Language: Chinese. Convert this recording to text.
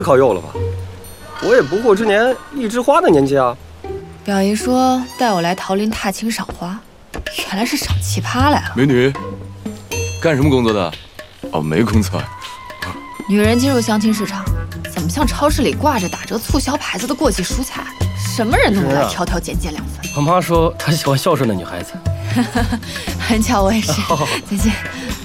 靠右了吧？我也不过之年一枝花的年纪啊。 表姨说带我来桃林踏青赏花，原来是赏奇葩来了。 美女，干什么工作的？哦，没工作。 女人进入相亲市场，怎么像超市里挂着打折促销牌子的过季蔬菜？什么人都能来挑挑拣拣两份。 我妈说她喜欢孝顺的女孩子。 很巧，我也是。 好好好， 再见。